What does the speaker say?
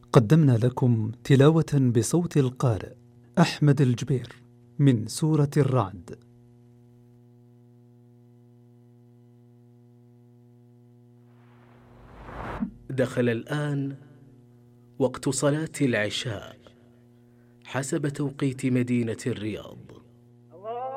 قدمنا لكم تلاوة بصوت القارئ أحمد الجبير من سورة الرعد. دخل الآن وقت صلاة العشاء حسب توقيت مدينة الرياض.